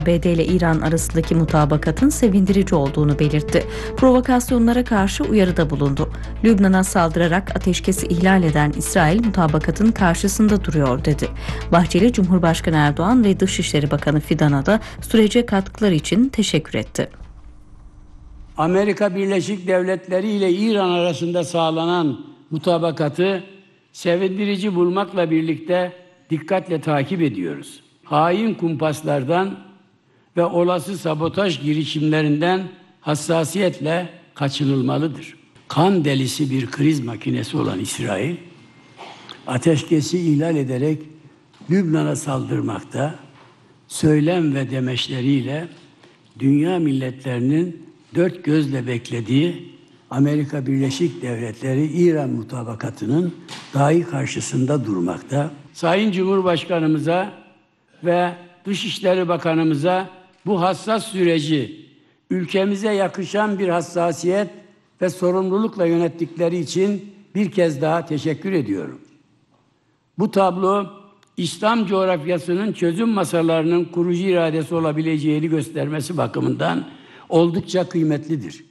ABD ile İran arasındaki mutabakatın sevindirici olduğunu belirtti. Provokasyonlara karşı uyarıda bulundu. Lübnan'a saldırarak ateşkesi ihlal eden İsrail mutabakatın karşısında duruyor dedi. Bahçeli, Cumhurbaşkanı Erdoğan ve Dışişleri Bakanı Fidan'a da sürece katkıları için teşekkür etti. Amerika Birleşik Devletleri ile İran arasında sağlanan mutabakatı sevindirici bulmakla birlikte dikkatle takip ediyoruz. Hain kumpaslardan ve olası sabotaj girişimlerinden hassasiyetle kaçınılmalıdır. Kan delisi bir kriz makinesi olan İsrail, ateşkesi ihlal ederek Lübnan'a saldırmakta, söylem ve demeçleriyle dünya milletlerinin dört gözle beklediği Amerika Birleşik Devletleri-İran mutabakatının dahi karşısında durmakta. Sayın Cumhurbaşkanımıza ve Dışişleri Bakanımıza bu hassas süreci ülkemize yakışan bir hassasiyet ve sorumlulukla yönettikleri için bir kez daha teşekkür ediyorum. Bu tablo İslam coğrafyasının çözüm masalarının kurucu iradesi olabileceğini göstermesi bakımından oldukça kıymetlidir.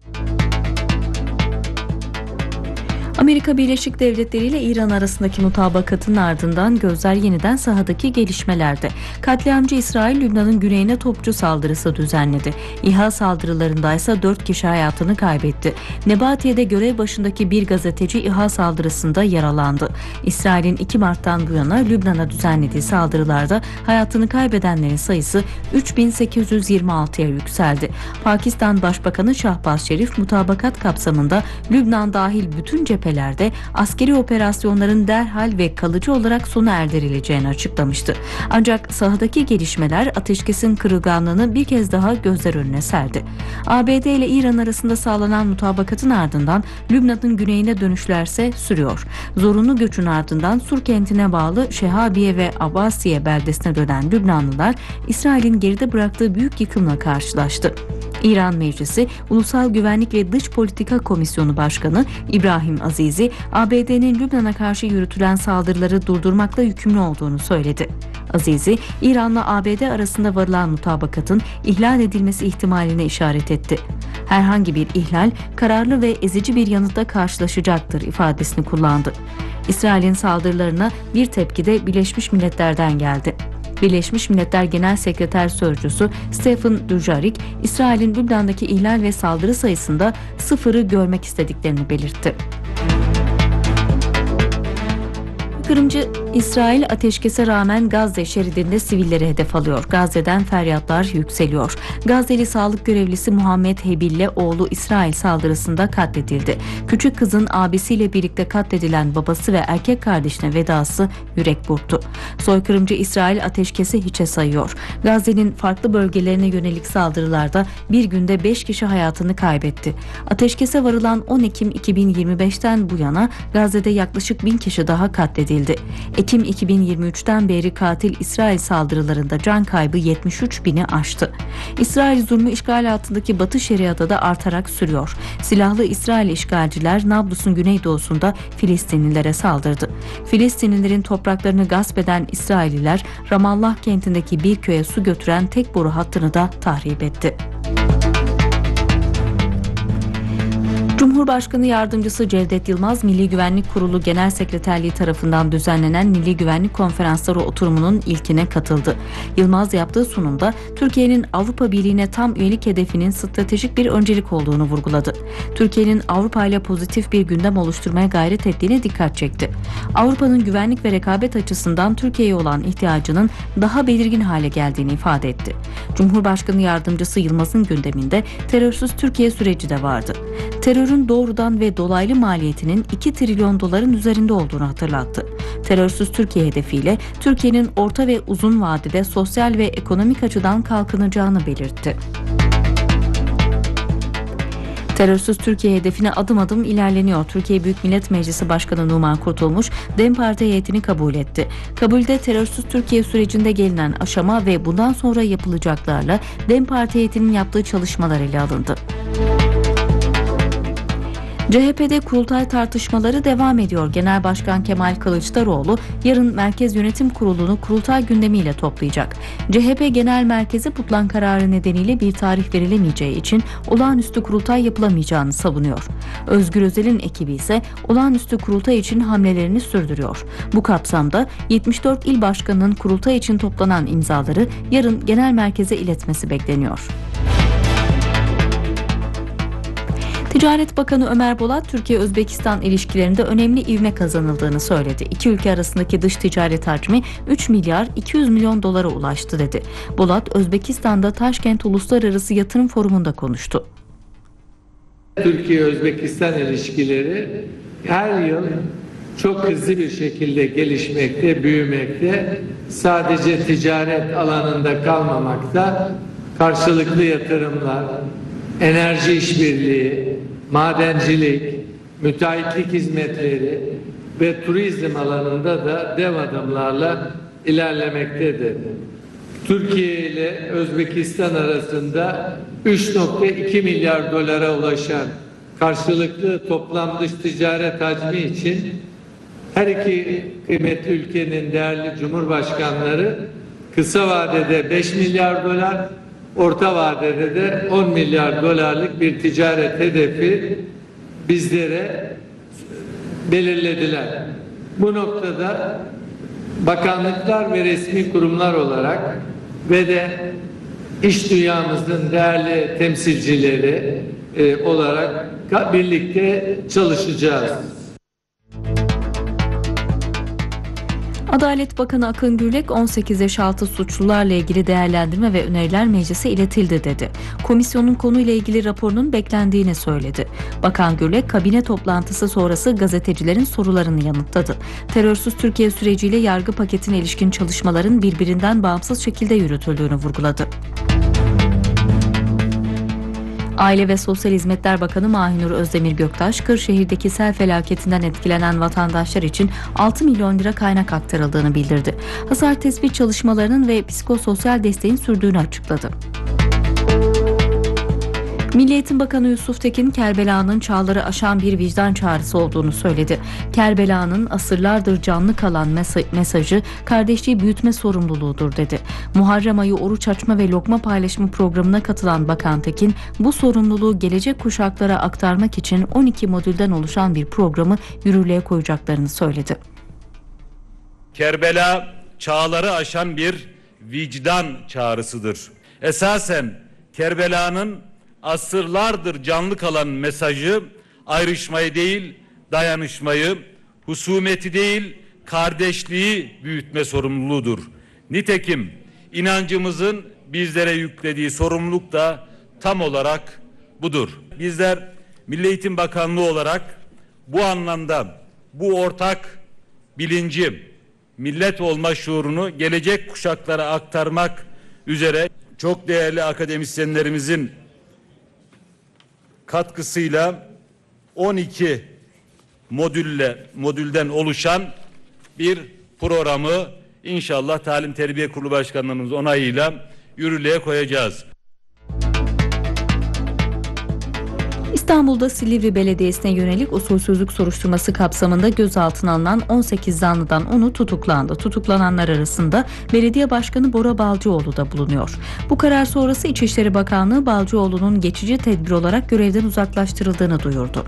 Amerika Birleşik Devletleri ile İran arasındaki mutabakatın ardından gözler yeniden sahadaki gelişmelerde. Katliamcı İsrail, Lübnan'ın güneyine topçu saldırısı düzenledi. İHA saldırılarında ise 4 kişi hayatını kaybetti. Nebatiye'de görev başındaki bir gazeteci İHA saldırısında yaralandı. İsrail'in 2 Mart'tan bu yana Lübnan'a düzenlediği saldırılarda hayatını kaybedenlerin sayısı 3826'ya yükseldi. Pakistan Başbakanı Şahbaz Şerif, mutabakat kapsamında Lübnan dahil bütün cephelerde askeri operasyonların derhal ve kalıcı olarak sona erdirileceğini açıklamıştı. Ancak sahadaki gelişmeler ateşkesin kırılganlığını bir kez daha gözler önüne serdi. ABD ile İran arasında sağlanan mutabakatın ardından Lübnan'ın güneyine dönüşlerse sürüyor. Zorunlu göçün ardından Sur kentine bağlı Şehabiye ve Abbasiye beldesine dönen Lübnanlılar, İsrail'in geride bıraktığı büyük yıkımla karşılaştı. İran Meclisi Ulusal Güvenlik ve Dış Politika Komisyonu Başkanı İbrahim Azizi, ABD'nin Lübnan'a karşı yürütülen saldırıları durdurmakla yükümlü olduğunu söyledi. Azizi, İran'la ABD arasında varılan mutabakatın ihlal edilmesi ihtimaline işaret etti. Herhangi bir ihlal, kararlı ve ezici bir yanıtla karşılaşacaktır ifadesini kullandı. İsrail'in saldırılarına bir tepki de Birleşmiş Milletler'den geldi. Birleşmiş Milletler Genel Sekreter Sözcüsü Stephen Dujarric, İsrail'in Lübnan'daki ihlal ve saldırı sayısında sıfırı görmek istediklerini belirtti. Kırımcı İsrail ateşkese rağmen Gazze şeridinde sivilleri hedef alıyor. Gazze'den feryatlar yükseliyor. Gazze'li sağlık görevlisi Muhammed Hebil'le oğlu İsrail saldırısında katledildi. Küçük kızın abisiyle birlikte katledilen babası ve erkek kardeşine vedası yürek burktu. Soykırımcı İsrail ateşkesi hiçe sayıyor. Gazze'nin farklı bölgelerine yönelik saldırılarda bir günde 5 kişi hayatını kaybetti. Ateşkese varılan 10 Ekim 2025'ten bu yana Gazze'de yaklaşık 1000 kişi daha katledildi. Ekim 2023'ten beri katil İsrail saldırılarında can kaybı 73.000'i aştı. İsrail zulmü işgal altındaki Batı Şeria'da da artarak sürüyor. Silahlı İsrail işgalciler Nablus'un güneydoğusunda Filistinlilere saldırdı. Filistinlilerin topraklarını gasp eden İsrailliler Ramallah kentindeki bir köye su götüren tek boru hattını da tahrip etti. Cumhurbaşkanı Yardımcısı Cevdet Yılmaz, Milli Güvenlik Kurulu Genel Sekreterliği tarafından düzenlenen Milli Güvenlik Konferansları oturumunun ilkine katıldı. Yılmaz yaptığı sunumda Türkiye'nin Avrupa Birliği'ne tam üyelik hedefinin stratejik bir öncelik olduğunu vurguladı. Türkiye'nin Avrupa ile pozitif bir gündem oluşturmaya gayret ettiğine dikkat çekti. Avrupa'nın güvenlik ve rekabet açısından Türkiye'ye olan ihtiyacının daha belirgin hale geldiğini ifade etti. Cumhurbaşkanı Yardımcısı Yılmaz'ın gündeminde terörsüz Türkiye süreci de vardı. Terörün doğrudan ve dolaylı maliyetinin 2 trilyon doların üzerinde olduğunu hatırlattı. Terörsüz Türkiye hedefiyle Türkiye'nin orta ve uzun vadede sosyal ve ekonomik açıdan kalkınacağını belirtti. Terörsüz Türkiye hedefine adım adım ilerleniyor. Türkiye Büyük Millet Meclisi Başkanı Numan Kurtulmuş, DEM Parti heyetini kabul etti. Kabulde terörsüz Türkiye sürecinde gelinen aşama ve bundan sonra yapılacaklarla DEM Parti heyetinin yaptığı çalışmalar ele alındı. CHP'de kurultay tartışmaları devam ediyor. Genel Başkan Kemal Kılıçdaroğlu yarın Merkez Yönetim Kurulu'nu kurultay gündemiyle toplayacak. CHP Genel Merkezi Putlan kararı nedeniyle bir tarih verilemeyeceği için olağanüstü kurultay yapılamayacağını savunuyor. Özgür Özel'in ekibi ise olağanüstü kurultay için hamlelerini sürdürüyor. Bu kapsamda 74 il başkanının kurultay için toplanan imzaları yarın genel merkeze iletmesi bekleniyor. Ticaret Bakanı Ömer Bolat, Türkiye-Özbekistan ilişkilerinde önemli ivme kazanıldığını söyledi. İki ülke arasındaki dış ticaret hacmi 3 milyar 200 milyon dolara ulaştı dedi. Bolat, Özbekistan'da Taşkent Uluslararası Yatırım Forumu'nda konuştu. Türkiye-Özbekistan ilişkileri her yıl çok hızlı bir şekilde gelişmekte, büyümekte. Sadece ticaret alanında kalmamakta, karşılıklı yatırımlar, enerji işbirliği, madencilik, müteahhitlik hizmetleri ve turizm alanında da dev adımlarla ilerlemektedir. Türkiye ile Özbekistan arasında 3,2 milyar dolara ulaşan karşılıklı toplam dış ticaret hacmi için her iki kıymetli ülkenin değerli cumhurbaşkanları kısa vadede 5 milyar dolar, orta vadede de 10 milyar dolarlık bir ticaret hedefi bizlere belirlediler. Bu noktada bakanlıklar ve resmi kurumlar olarak ve de iş dünyamızın değerli temsilcileri olarak birlikte çalışacağız. Adalet Bakanı Akın Gürlek 18 yaş altı suçlularla ilgili değerlendirme ve öneriler meclise iletildi dedi. Komisyonun konuyla ilgili raporunun beklendiğini söyledi. Bakan Gürlek kabine toplantısı sonrası gazetecilerin sorularını yanıtladı. Terörsüz Türkiye süreciyle yargı paketine ilişkin çalışmaların birbirinden bağımsız şekilde yürütüldüğünü vurguladı. Aile ve Sosyal Hizmetler Bakanı Mahinur Özdemir Göktaş, Kırşehir'deki sel felaketinden etkilenen vatandaşlar için 6 milyon lira kaynak aktarıldığını bildirdi. Hasar tespit çalışmalarının ve psikososyal desteğin sürdüğünü açıkladı. Milli Eğitim Bakanı Yusuf Tekin, Kerbela'nın çağları aşan bir vicdan çağrısı olduğunu söyledi. Kerbela'nın asırlardır canlı kalan mesajı kardeşliği büyütme sorumluluğudur dedi. Muharrem ayı oruç açma ve lokma paylaşımı programına katılan Bakan Tekin, bu sorumluluğu gelecek kuşaklara aktarmak için 12 modülden oluşan bir programı yürürlüğe koyacaklarını söyledi. Kerbela çağları aşan bir vicdan çağrısıdır. Esasen Kerbela'nın asırlardır canlı kalan mesajı ayrışmayı değil, dayanışmayı, husumeti değil, kardeşliği büyütme sorumluluğudur. Nitekim inancımızın bizlere yüklediği sorumluluk da tam olarak budur. Bizler Milli Eğitim Bakanlığı olarak bu anlamda bu ortak bilinci, millet olma şuurunu gelecek kuşaklara aktarmak üzere çok değerli akademisyenlerimizin katkısıyla 12 modülden oluşan bir programı inşallah Talim Terbiye Kurulu Başkanlığımız onayıyla yürürlüğe koyacağız. İstanbul'da Silivri Belediyesi'ne yönelik usulsüzlük soruşturması kapsamında gözaltına alınan 18 zanlıdan 10'u tutuklandı. Tutuklananlar arasında Belediye Başkanı Bora Balcıoğlu da bulunuyor. Bu karar sonrası İçişleri Bakanlığı Balcıoğlu'nun geçici tedbir olarak görevden uzaklaştırıldığını duyurdu.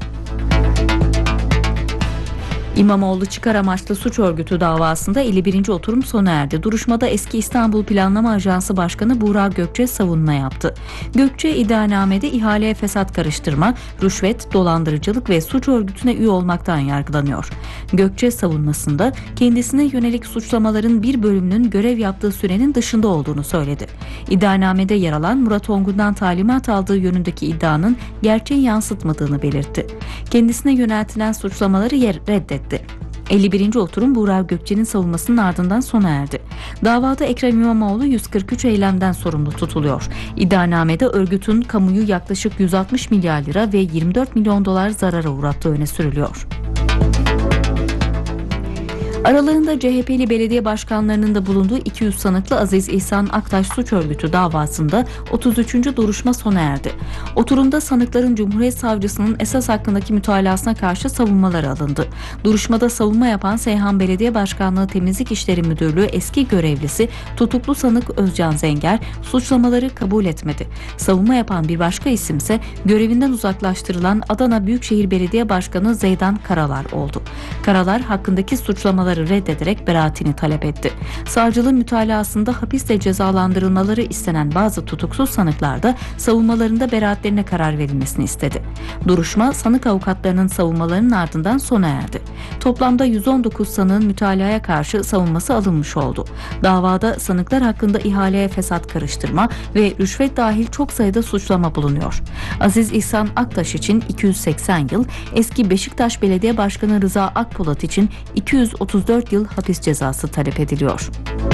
İmamoğlu çıkar amaçlı suç örgütü davasında 51. oturum sona erdi. Duruşmada eski İstanbul Planlama Ajansı Başkanı Buğra Gökçe savunma yaptı. Gökçe iddianamede ihaleye fesat karıştırma, rüşvet, dolandırıcılık ve suç örgütüne üye olmaktan yargılanıyor. Gökçe savunmasında kendisine yönelik suçlamaların bir bölümünün görev yaptığı sürenin dışında olduğunu söyledi. İddianamede yer alan Murat Ongun'dan talimat aldığı yönündeki iddianın gerçeği yansıtmadığını belirtti. Kendisine yöneltilen suçlamaları reddetti. 51. oturum Buğra Gökçe'nin savunmasının ardından sona erdi. Davada Ekrem İmamoğlu 143 eylemden sorumlu tutuluyor. İddianamede örgütün kamuyu yaklaşık 160 milyar lira ve 24 milyon dolar zarara uğrattığı öne sürülüyor. Aralarında CHP'li belediye başkanlarının da bulunduğu 200 sanıklı Aziz İhsan Aktaş suç örgütü davasında 33. duruşma sona erdi. Oturumda sanıkların Cumhuriyet Savcısının esas hakkındaki mütalasına karşı savunmaları alındı. Duruşmada savunma yapan Seyhan Belediye Başkanlığı Temizlik İşleri Müdürlüğü eski görevlisi tutuklu sanık Özcan Zenger suçlamaları kabul etmedi. Savunma yapan bir başka isimse görevinden uzaklaştırılan Adana Büyükşehir Belediye Başkanı Zeydan Karalar oldu. Karalar hakkındaki suçlamaları reddederek beraatini talep etti. Savcılığın mütalasında hapisle cezalandırılmaları istenen bazı tutuksuz sanıklar da savunmalarında beraatlerine karar verilmesini istedi. Duruşma sanık avukatlarının savunmalarının ardından sona erdi. Toplamda 119 sanığın mütalaya karşı savunması alınmış oldu. Davada sanıklar hakkında ihaleye fesat karıştırma ve rüşvet dahil çok sayıda suçlama bulunuyor. Aziz İhsan Aktaş için 280 yıl, eski Beşiktaş Belediye Başkanı Rıza Akpolat için 234 yıl hapis cezası talep ediliyor.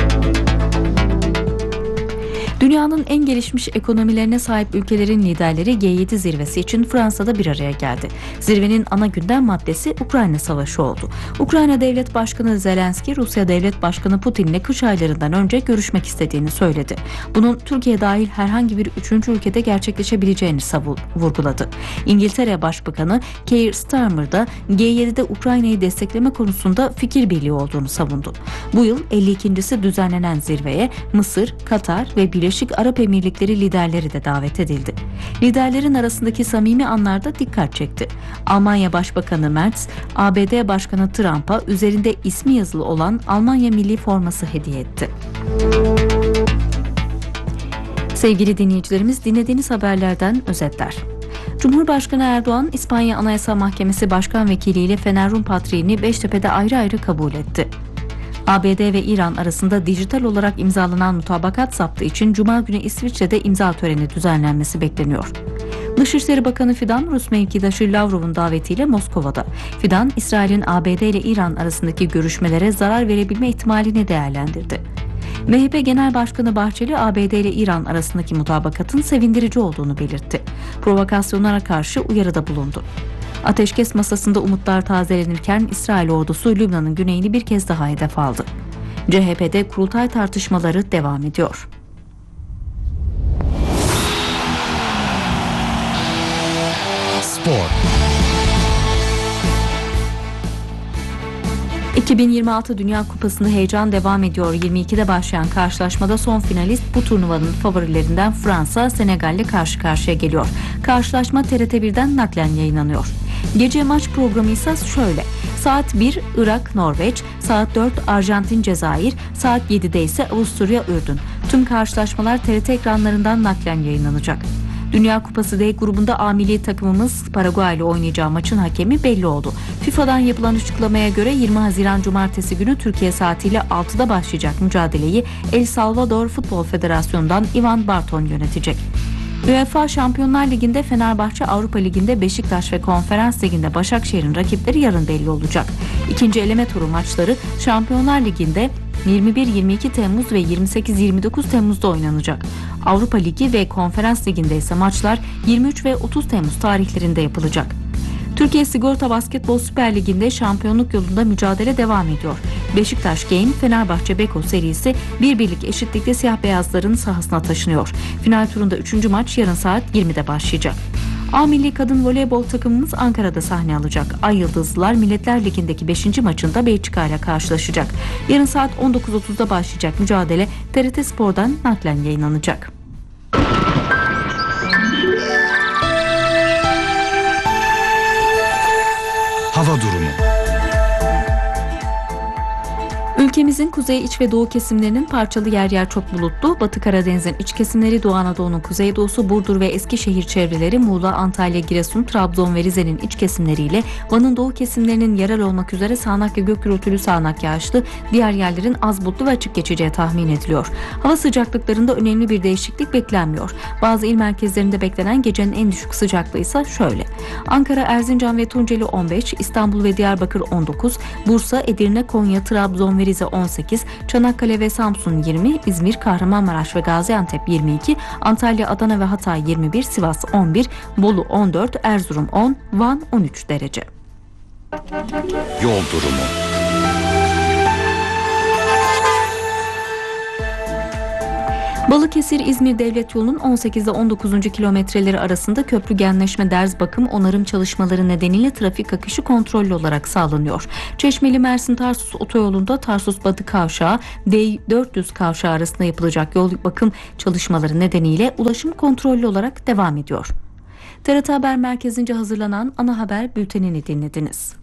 Dünyanın en gelişmiş ekonomilerine sahip ülkelerin liderleri G7 zirvesi için Fransa'da bir araya geldi. Zirvenin ana gündem maddesi Ukrayna Savaşı oldu. Ukrayna Devlet Başkanı Zelenski, Rusya Devlet Başkanı Putin'le kış aylarından önce görüşmek istediğini söyledi. Bunun Türkiye dahil herhangi bir üçüncü ülkede gerçekleşebileceğini vurguladı. İngiltere Başbakanı Keir Starmer da G7'de Ukrayna'yı destekleme konusunda fikir birliği olduğunu savundu. Bu yıl 52.si düzenlenen zirveye Mısır, Katar ve Birleşik Arap Emirlikleri liderleri de davet edildi. Liderlerin arasındaki samimi anlarda dikkat çekti. Almanya Başbakanı Merz, ABD Başkanı Trump'a üzerinde ismi yazılı olan Almanya milli forması hediye etti. Sevgili dinleyicilerimiz, dinlediğiniz haberlerden özetler. Cumhurbaşkanı Erdoğan, İspanya Anayasa Mahkemesi Başkan Vekili ile Fener Rum Patriğini Beştepe'de ayrı ayrı kabul etti. ABD ve İran arasında dijital olarak imzalanan mutabakat zaptı için Cuma günü İsviçre'de imza töreni düzenlenmesi bekleniyor. Dışişleri Bakanı Fidan, Rus mevkidaşı Lavrov'un davetiyle Moskova'da. Fidan, İsrail'in ABD ile İran arasındaki görüşmelere zarar verebilme ihtimalini değerlendirdi. MHP Genel Başkanı Bahçeli, ABD ile İran arasındaki mutabakatın sevindirici olduğunu belirtti. Provokasyonlara karşı uyarıda bulundu. Ateşkes masasında umutlar tazelenirken İsrail ordusu Lübnan'ın güneyini bir kez daha hedef aldı. CHP'de kurultay tartışmaları devam ediyor. Spor. 2026 Dünya Kupası'nda heyecan devam ediyor. 22'de başlayan karşılaşmada son finalist bu turnuvanın favorilerinden Fransa, Senegal'le karşı karşıya geliyor. Karşılaşma TRT1'den naklen yayınlanıyor. Gece maç programı ise şöyle: saat 1 Irak, Norveç, saat 4 Arjantin, Cezayir, saat 7'de ise Avusturya, Ürdün. Tüm karşılaşmalar TRT ekranlarından naklen yayınlanacak. Dünya Kupası D grubunda A milli takımımız Paraguay ile oynayacağı maçın hakemi belli oldu. FIFA'dan yapılan açıklamaya göre 20 Haziran Cumartesi günü Türkiye saatiyle 6'da başlayacak mücadeleyi El Salvador Futbol Federasyonu'ndan Ivan Barton yönetecek. UEFA Şampiyonlar Ligi'nde Fenerbahçe, Avrupa Ligi'nde Beşiktaş ve Konferans Ligi'nde Başakşehir'in rakipleri yarın belli olacak. İkinci eleme turu maçları Şampiyonlar Ligi'nde 21-22 Temmuz ve 28-29 Temmuz'da oynanacak. Avrupa Ligi ve Konferans Ligi'nde ise maçlar 23 ve 30 Temmuz tarihlerinde yapılacak. Türkiye Sigorta Basketbol Süper Ligi'nde şampiyonluk yolunda mücadele devam ediyor. Beşiktaş Game, Fenerbahçe Beko serisi 1-1'lik eşitlikte siyah beyazların sahasına taşınıyor. Final turunda 3. maç yarın saat 20'de başlayacak. A milli kadın voleybol takımımız Ankara'da sahne alacak. Ay Yıldızlılar Milletler Ligi'ndeki 5. maçında Belçika ile karşılaşacak. Yarın saat 19.30'da başlayacak mücadele TRT Spor'dan naklen yayınlanacak. Hava durumu. Ülkemizin kuzey, iç ve doğu kesimlerinin parçalı yer yer çok bulutlu, Batı Karadeniz'in iç kesimleri, Doğu Anadolu'nun kuzeydoğusu, Burdur ve Eskişehir çevreleri, Muğla, Antalya, Giresun, Trabzon ve Rize'nin iç kesimleriyle Van'ın doğu kesimlerinin yerel olmak üzere sağanak ve gök gürültülü sağanak yağışlı, diğer yerlerin az bulutlu ve açık geçeceği tahmin ediliyor. Hava sıcaklıklarında önemli bir değişiklik beklenmiyor. Bazı il merkezlerinde beklenen gecenin en düşük sıcaklığı ise şöyle: Ankara, Erzincan ve Tunceli 15, İstanbul ve Diyarbakır 19, Bursa, Edirne, Konya, Trabzon ve Rize 18, Çanakkale ve Samsun 20, İzmir, Kahramanmaraş ve Gaziantep 22, Antalya, Adana ve Hatay 21, Sivas 11, Bolu 14, Erzurum 10, Van 13 derece. Yol durumu. Balıkesir-İzmir Devlet Yolu'nun 18 ile 19. kilometreleri arasında köprü genleşme, derz bakım, onarım çalışmaları nedeniyle trafik akışı kontrollü olarak sağlanıyor. Çeşmeli Mersin Tarsus otoyolunda Tarsus Batı Kavşağı D400 kavşağı arasında yapılacak yol bakım çalışmaları nedeniyle ulaşım kontrollü olarak devam ediyor. TRT Haber Merkezi'nce hazırlanan ana haber bültenini dinlediniz.